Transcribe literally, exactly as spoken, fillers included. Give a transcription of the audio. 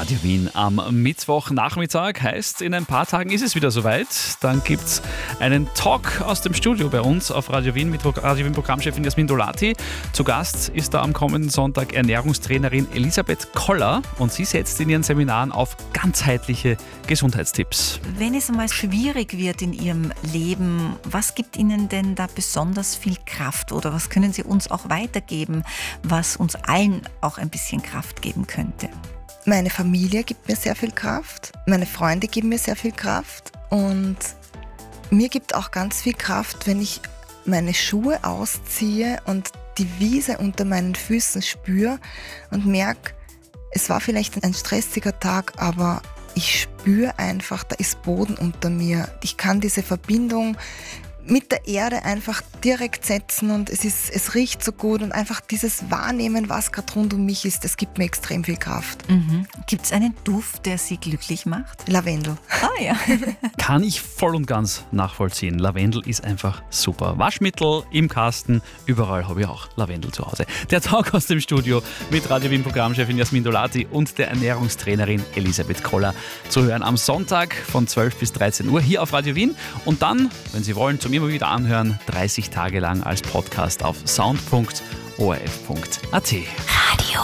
Radio Wien am Mittwochnachmittag. Heißt, in ein paar Tagen ist es wieder soweit. Dann gibt es einen Talk aus dem Studio bei uns auf Radio Wien mit Radio Wien-Programmchefin Jasmin Dolati. Zu Gast ist da am kommenden Sonntag Ernährungstrainerin Elisabeth Koller und sie setzt in ihren Seminaren auf ganzheitliche Gesundheitstipps. Wenn es einmal schwierig wird in Ihrem Leben, was gibt Ihnen denn da besonders viel Kraft oder was können Sie uns auch weitergeben, was uns allen auch ein bisschen Kraft geben könnte? Meine Familie gibt mir sehr viel Kraft, meine Freunde geben mir sehr viel Kraft und mir gibt auch ganz viel Kraft, wenn ich meine Schuhe ausziehe und die Wiese unter meinen Füßen spüre und merke, es war vielleicht ein stressiger Tag, aber ich spüre einfach, da ist Boden unter mir. Ich kann diese Verbindung mit der Erde einfach direkt setzen und es ist, es riecht so gut und einfach dieses Wahrnehmen, was gerade rund um mich ist, das gibt mir extrem viel Kraft. Mhm. Gibt es einen Duft, der Sie glücklich macht? Lavendel. Ah ja. Kann ich voll und ganz nachvollziehen. Lavendel ist einfach super. Waschmittel im Kasten, überall habe ich auch Lavendel zu Hause. Der Talk aus dem Studio mit Radio Wien-Programmchefin Jasmin Dolati und der Ernährungstrainerin Elisabeth Koller zu hören am Sonntag von zwölf bis dreizehn Uhr hier auf Radio Wien und dann, wenn Sie wollen, zum immer wieder anhören, dreißig Tage lang als Podcast auf sound punkt o r f punkt a t. Radio